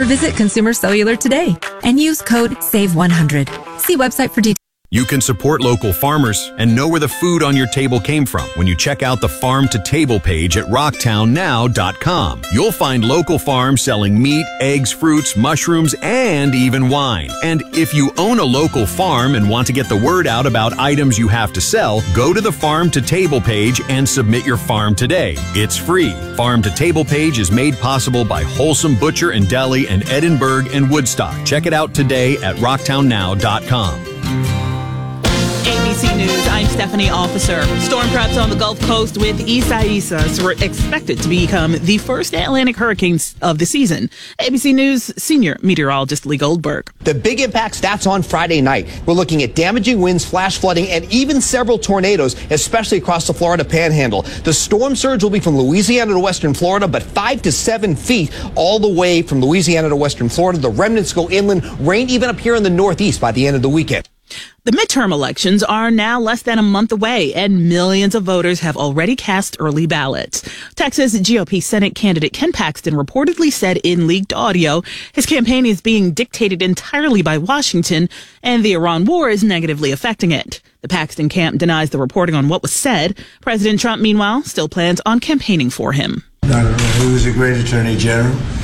visit Consumer Cellular today and use code SAVE100. See website for details. You can support local farmers and know where the food on your table came from when you check out the Farm to Table page at rocktownnow.com. You'll find local farms selling meat, eggs, fruits, mushrooms, and even wine. And if you own a local farm and want to get the word out about items you have to sell, go to the Farm to Table page and submit your farm today. It's free. Farm to Table page is made possible by Wholesome Butcher and Deli in Edinburgh and Woodstock. Check it out today at rocktownnow.com. ABC News, I'm Stephanie Officer. Storm preps on the Gulf Coast with Isaias are expected to become the first Atlantic hurricanes of the season. ABC News senior meteorologist Lee Goldberg. The big impact stats on Friday night. We're looking at damaging winds, flash flooding, and even several tornadoes, especially across the Florida Panhandle. The storm surge will be from Louisiana to western Florida, but 5 to 7 feet all the way from Louisiana to western Florida. The remnants go inland. Rain even up here in the Northeast by the end of the weekend. The midterm elections are now less than a month away, and millions of voters have already cast early ballots. Texas GOP Senate candidate Ken Paxton reportedly said in leaked audio his campaign is being dictated entirely by Washington, and the Iran war is negatively affecting it. The Paxton camp denies the reporting on what was said. President Trump, meanwhile, still plans on campaigning for him. I don't know who is a great attorney general.